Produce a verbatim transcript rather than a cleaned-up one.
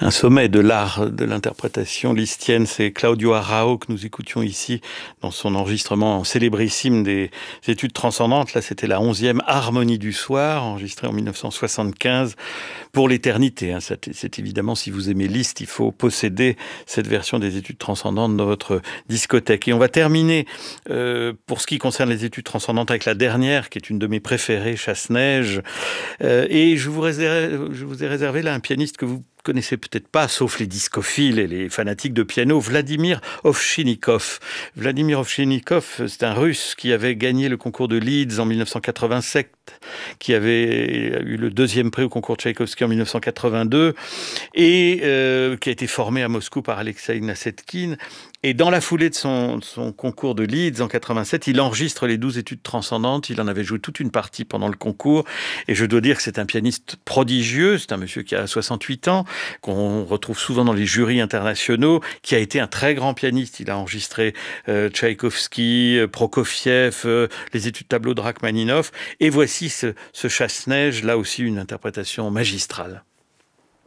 Un sommet de l'art de l'interprétation lisztienne, c'est Claudio Arrau que nous écoutions ici dans son enregistrement célébrissime des Études transcendantes. Là, c'était la onzième Harmonie du soir, enregistrée en mille neuf cent soixante-quinze pour l'éternité. Hein. C'est, c'est évidemment, si vous aimez Liszt, il faut posséder cette version des Études transcendantes dans votre discothèque. Et on va terminer euh, pour ce qui concerne les Études transcendantes avec la dernière, qui est une de mes préférées, Chasse-Neige. Euh, et je vous, réserve, je vous ai réservé là un pianiste que vous connaissez peut-être pas, sauf les discophiles et les fanatiques de piano, Vladimir Ovchinnikov. Vladimir Ovchinnikov, c'est un Russe qui avait gagné le concours de Leeds en mille neuf cent quatre-vingt-sept, qui avait eu le deuxième prix au concours de Tchaïkovski en mille neuf cent quatre-vingt-deux et euh, qui a été formé à Moscou par Alexei Nassetkin. Et dans la foulée de son, de son concours de Leeds en quatre-vingt-sept, il enregistre les douze études transcendantes. Il en avait joué toute une partie pendant le concours. Et je dois dire que c'est un pianiste prodigieux. C'est un monsieur qui a soixante-huit ans, qu'on retrouve souvent dans les jurys internationaux, qui a été un très grand pianiste. Il a enregistré euh, Tchaïkovski, Prokofiev, euh, les études tableaux de Rachmaninoff. Et voici ce, ce Chasse-Neige, là aussi une interprétation magistrale.